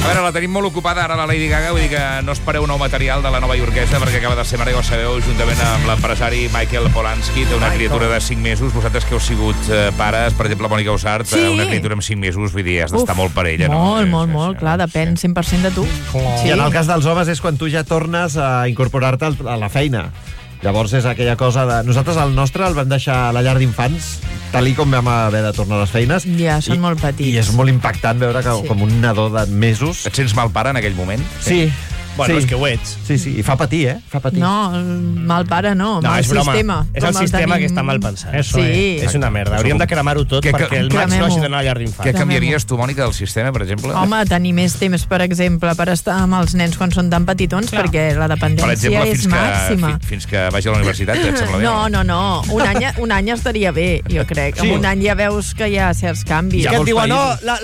A veure, la tenim molt ocupada ara la Lady Gaga, vull dir que no espereu nou material de la nova iorquesa, perquè acaba de ser mare, ja ho sabeu, juntament amb l'empresari Michael Polanski, té una criatura de 5 mesos. Vosaltres que heu sigut pares, per exemple, Mònica Usart, una criatura amb 5 mesos, vull dir, has d'estar molt per ella, no? Molt, clar, depèn 100% de tu. I en el cas dels homes és quan tu ja tornes a incorporar-te a la feina. Llavors és aquella cosa de... Nosaltres el nostre el vam deixar a la llar d'infants, tal com vam haver de tornar a les feines. Ja, són molt petits. I és molt impactant veure que com un nadó de mesos... Et sents mal pare en aquell moment? Sí. Bueno, és que ho ets. Sí, i fa patir, Fa patir. No, mal pare no, mal sistema. És el sistema que està mal pensat. Sí. És una merda. Hauríem de cremar-ho tot perquè el maig no hagi d'anar a la llar d'infants. Què canviaries tu, Mònica, del sistema, per exemple? Home, tenir més temps, per exemple, per estar amb els nens quan són tan petitons, perquè la dependència és màxima. Fins que vagi a la universitat, et sembla bé? No. Un any estaria bé, jo crec. En un any ja veus que hi ha certs canvis. Que et diuen,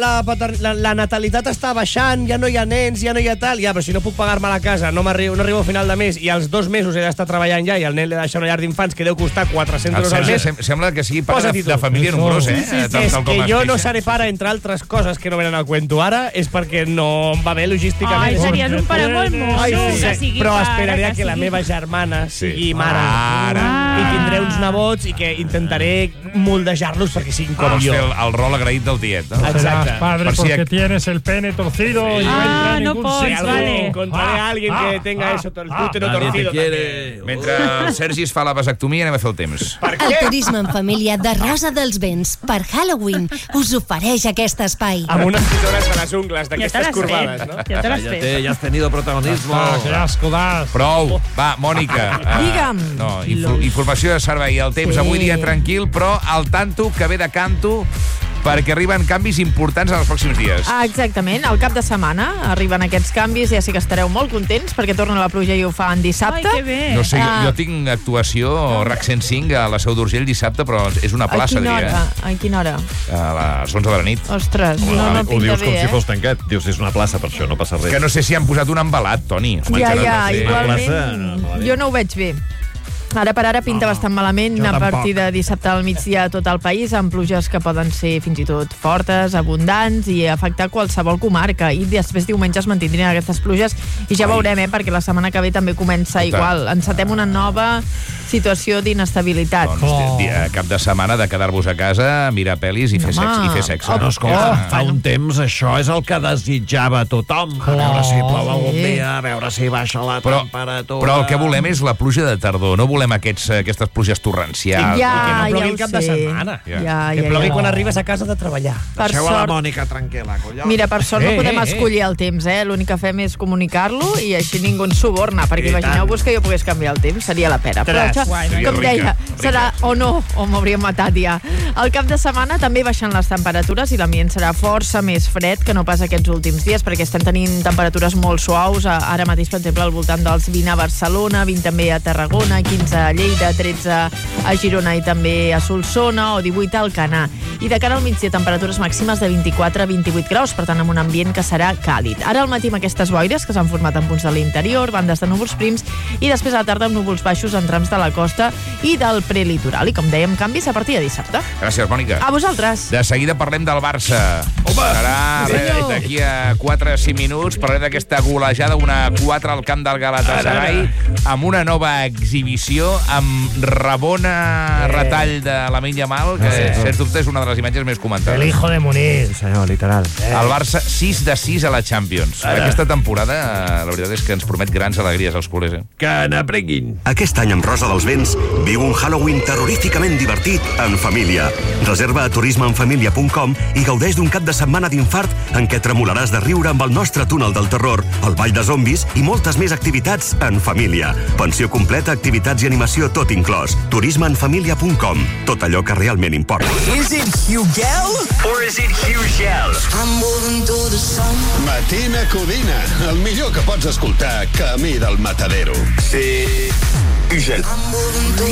la natalitat està baixant, ja no hi ha nens, ja no hi ha tal. Ja, però si no puc pagar-me la casa, no arribo a final de mes i als 2 mesos he d'estar treballant ja i el nen l'he de deixar a una llar d'infants que deu costar 400 euros al mes. Sembla que sigui pare de família nombrosa, És que jo no seré pare, entre altres coses que no venen al cuento ara, és perquè no em va bé logísticament. Ai, series un pare molt mosso. Però esperaré a que la meva germana sigui mare. I tindré uns nebots i que intentaré moldejar-los perquè siguin com jo. El rol agraït del tiet, no? Exacte. Padre, porque tienes el pene torcido y no entra en ningún sitio. Encontraré a alguien que tenga eso, el útero torcido. Mentre el Sergi es fa la vasectomia, anem a fer el temps. El turisme en família de Rosa dels Vents per Halloween us ofereix aquest espai. Amb unes tisores de les ungles, d'aquestes corbades, no? Ja te l'has fet. Ja has tenido protagonismo. Que asco das. Prou. Va, Mònica. Digue'm. No, informació de servei. El temps avui dia tranquil, però al tanto que ve de canto perquè arriben canvis importants en els pròxims dies. Exactament, al cap de setmana arriben aquests canvis, ja sé que estareu molt contents perquè torna la pluja i ho fa en dissabte. Ai, que bé. No sé, jo tinc actuació RAC 105 a la Seu d'Urgell dissabte, però és una plaça, A quina hora? A les 11 de la nit. Ostres, no pinta bé, Ho dius com si fos tancat. Dius, és una plaça, per això no passa res. Que no sé si han posat un embalat, Toni. Igualment, jo no ho veig bé. Ara per ara pinta bastant malament a partir de dissabte al migdia a tot el país, amb pluges que poden ser fins i tot fortes, abundants i afectar qualsevol comarca. I després diumenge es mantindrien aquestes pluges i ja veurem, perquè la setmana que ve també comença igual. Encetem una nova situació d'inestabilitat. Doncs cap de setmana de quedar-vos a casa, mirar pel·lis i fer sexe. No, escolta, fa un temps això és el que desitjava tothom. A veure si plou algun dia, a veure si baixa la temperatura... Però el que volem és la pluja de tardor, no volem aquestes pluges torrencials. Que no plogui el cap de setmana. Que plogui quan arribes a casa de treballar. Deixeu a la Mònica tranquil·la, collons. Mira, per sort no podem escollir el temps, l'únic que fem és comunicar-lo i així ningú ens suborna, perquè imagineu-vos que jo pogués canviar el temps, seria la pera. Però això, com deia, serà o no, o m'hauríem matat ja. Al cap de setmana també baixen les temperatures i l'ambient serà força més fred que no pas aquests últims dies, perquè estem tenint temperatures molt suaus, ara mateix, per exemple, al voltant dels 20 a Barcelona, 20 també a Tarragona, 15 a Lleida, 13 a Girona i també a Solsona, o 18 a Alcanar. I de cara al migdia, temperatures màximes de 24 a 28 graus, per tant, amb un ambient que serà càlid. Ara al matí amb aquestes boires que s'han format en punts de l'interior, bandes de núvols prims, i després a la tarda amb núvols baixos en trams de la costa i del prelitoral. I com dèiem, canvis a partir de dissabte. Gràcies, Mònica. A vosaltres. De seguida parlem del Barça. Serà d'aquí a 4 o 5 minuts. Parlem d'aquesta golejada, una 4 al camp del Galatasaray, amb una nova exhibició, amb Rabona retall de Lamine Yamal, que sens dubte és una de les imatges més comentades. El hijo de Munir. Senyor, literal. El Barça 6 de 6 a la Champions. Aquesta temporada, la veritat és que ens promet grans alegries als culers. Que n'aprenguin. Aquest any amb Rosa dels Vents viu un Halloween terroríficament divertit en família. Reserva a turismeenfamilia.com i gaudeix d'un cap de setmana d'infart en què tremolaràs de riure amb el nostre túnel del terror, el ball de zombis i moltes més activitats en família. Pensió completa, activitats i animació tot inclòs. turismeenfamilia.com. Tot allò que realment importa. Is it Hugel or is it Hugel? I'm moving to the sun. Matina Codina, el millor que pots escoltar camí del matadero. Sí, Hugel.